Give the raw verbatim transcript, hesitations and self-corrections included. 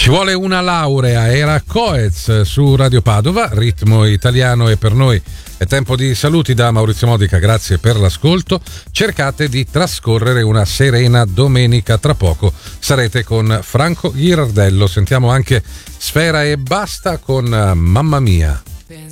Ci vuole una laurea, era Coez su Radio Padova, ritmo italiano, e per noi è tempo di saluti da Maurizio Modica, grazie per l'ascolto. Cercate di trascorrere una serena domenica, tra poco sarete con Franco Ghirardello. Sentiamo anche Sfera Ebbasta con Mamma Mia.